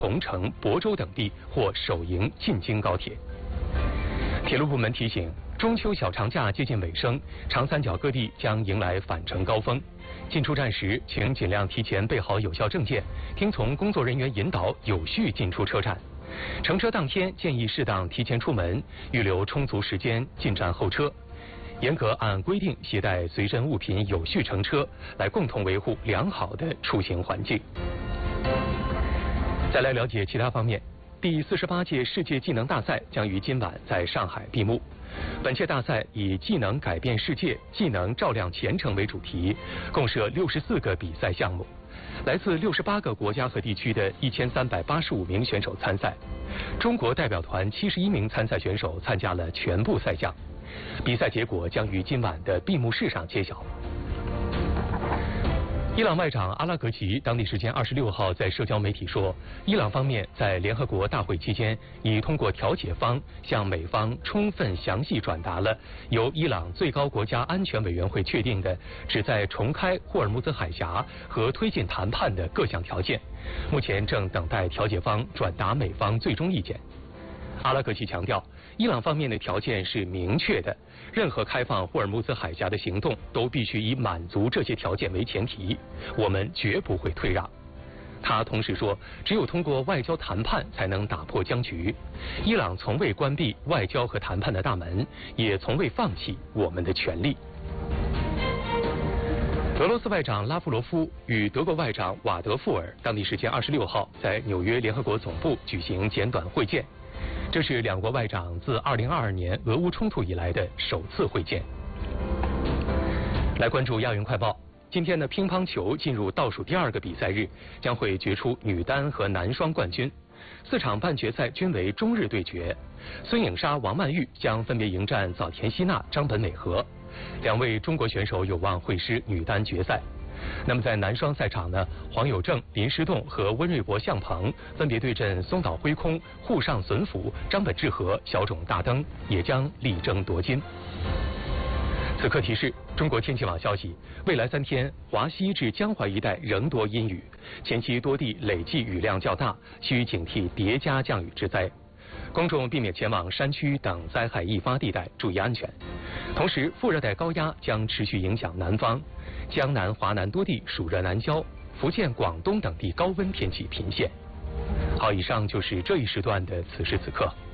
桐城、亳州等地或首营进京高铁。铁路部门提醒，中秋小长假接近尾声，长三角各地将迎来返程高峰。进出站时，请尽量提前备好有效证件，听从工作人员引导，有序进出车站。乘车当天建议适当提前出门，预留充足时间进站候车。严格按规定携带随身物品，有序乘车，来共同维护良好的出行环境。再来了解其他方面。第48届世界技能大赛将于今晚在上海闭幕。本届大赛以“技能改变世界，技能照亮前程”为主题，共设64个比赛项目，来自68个国家和地区的1385名选手参赛。中国代表团71名参赛选手参加了全部赛项。比赛结果将于今晚的闭幕式上揭晓。伊朗外长阿拉格齐当地时间26号在社交媒体说，伊朗方面在联合国大会期间已通过调解方向美方充分详细转达了由伊朗最高国家安全委员会确定的旨在重开霍尔木兹海峡和推进谈判的各项条件，目前正等待调解方转达美方最终意见。阿拉格齐强调，伊朗方面的条件是明确的，任何开放霍尔木兹海峡的行动都必须以满足这些条件为前提，我们绝不会退让。他同时说，只有通过外交谈判才能打破僵局。伊朗从未关闭外交和谈判的大门，也从未放弃我们的权利。俄罗斯外长拉夫罗夫与德国外长瓦德富尔当地时间26号在纽约联合国总部举行简短会见。这是两国外长自2022年俄乌冲突以来的首次会见。来关注亚运快报，今天的乒乓球进入倒数第2个比赛日，将会决出女单和男双冠军。4场半决赛均为中日对决，孙颖莎、王曼玉将分别迎战早田希娜、张本美和，两位中国选手有望会师女单决赛。那么在男双赛场呢，黄有正、林诗栋和温瑞博、向鹏分别对阵松岛辉空、沪上隼辅、张本智和、小冢大登，也将力争夺金。此刻提示：中国天气网消息，未来3天华西至江淮一带仍多阴雨，前期多地累计雨量较大，需警惕叠加降雨之灾。公众避免前往山区等灾害易发地带，注意安全。同时，副热带高压将持续影响南方，江南、华南多地暑热难消，福建、广东等地高温天气频现。好，以上就是这一时段的此时此刻。